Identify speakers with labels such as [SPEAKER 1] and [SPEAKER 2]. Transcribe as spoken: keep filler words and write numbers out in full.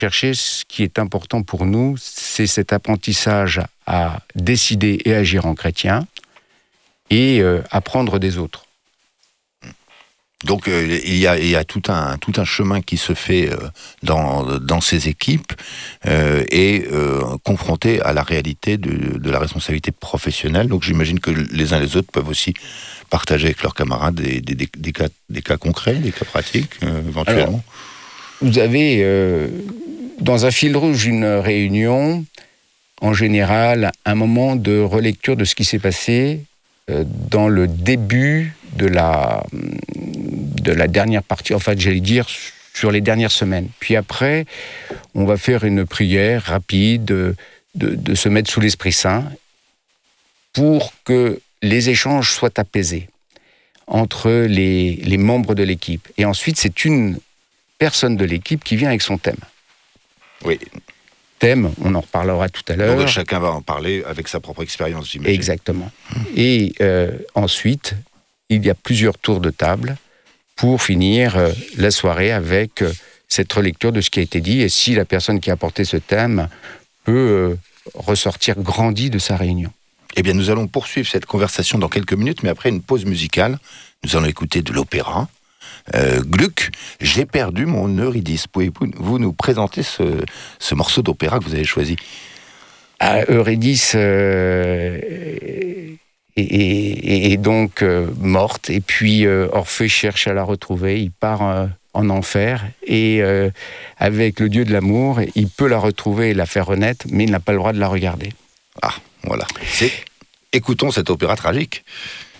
[SPEAKER 1] chercher, ce qui est important pour nous, c'est cet apprentissage à décider et agir en chrétien et euh, apprendre des autres.
[SPEAKER 2] Donc euh, il y a, il y a tout, un, tout un chemin qui se fait euh, dans, dans ces équipes euh, et euh, confronté à la réalité de, de la responsabilité professionnelle. Donc j'imagine que les uns les autres peuvent aussi partager avec leurs camarades des, des, des, des, cas, des cas concrets, des cas pratiques euh, éventuellement.
[SPEAKER 1] Alors, vous avez euh, dans un fil rouge d'une réunion, en général, un moment de relecture de ce qui s'est passé euh, dans le début de la... de la dernière partie, en fait, j'allais dire, sur les dernières semaines. Puis après, on va faire une prière rapide, de, de, de se mettre sous l'Esprit Saint pour que les échanges soient apaisés entre les, les membres de l'équipe. Et ensuite, c'est une personne de l'équipe qui vient avec son thème.
[SPEAKER 2] Oui.
[SPEAKER 1] Thème, on en reparlera tout à l'heure.
[SPEAKER 2] Donc chacun va en parler avec sa propre expérience, j'imagine.
[SPEAKER 1] Exactement. Et euh, ensuite, il y a plusieurs tours de table pour finir euh, la soirée avec euh, cette relecture de ce qui a été dit, et si la personne qui a apporté ce thème peut euh, ressortir grandi de sa réunion.
[SPEAKER 2] Eh bien, nous allons poursuivre cette conversation dans quelques minutes, mais après une pause musicale, nous allons écouter de l'opéra. Euh, Gluck, j'ai perdu mon Eurydice. Pouvez-vous nous présenter ce, ce morceau d'opéra que vous avez choisi ?
[SPEAKER 1] Ah, Eurydice euh, est, est, est donc euh, morte, et puis euh, Orphée cherche à la retrouver, il part euh, en enfer, et euh, avec le dieu de l'amour, il peut la retrouver et la faire renaître, mais il n'a pas le droit de la regarder.
[SPEAKER 2] Ah, voilà. C'est... Écoutons cet opéra tragique.